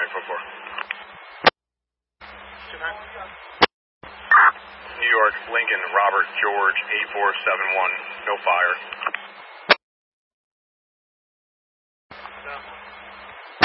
844. New York, Lincoln, Robert, George, 8471, no fire.